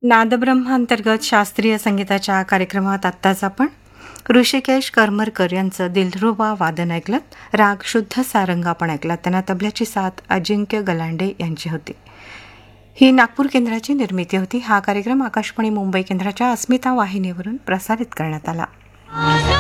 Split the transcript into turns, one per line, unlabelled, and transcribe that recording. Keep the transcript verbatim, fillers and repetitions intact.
नादब्रह्मांतर्गत शास्त्रीय संगीताच्या कार्यक्रमात आत्ताच आपण ऋषिकेश करमरकर यांचं दिलरुबा वादन ऐकलं. राग शुद्ध सारंग आपण ऐकला. त्यांना तबल्याची साथ अजिंक्य गलांडे यांची होती. ही नागपूर केंद्राची निर्मिती होती. हा कार्यक्रम आकाशवाणी मुंबई केंद्राच्या अस्मिता वाहिनीवरून प्रसारित करण्यात आला.